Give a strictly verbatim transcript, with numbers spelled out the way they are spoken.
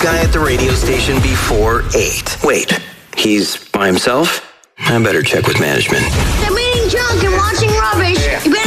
guy at the radio station before eight. Wait, he's by himself? I better check with management. They're eating junk and watching rubbish. You